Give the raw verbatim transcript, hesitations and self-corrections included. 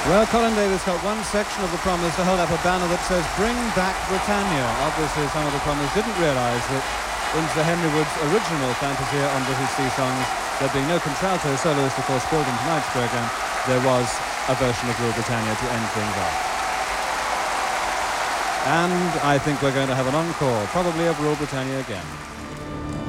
Well, Colin Davis got one section of the Promise to hold up a banner that says "Bring Back Britannia." Obviously, some of the Promise didn't realise that in Sir Henry Wood's original Fantasia on British Sea Songs, there being no contralto soloist, of course, built in tonight's programme, there was a version of Rule Britannia to end things off. And I think we're going to have an encore, probably of Rule Britannia again.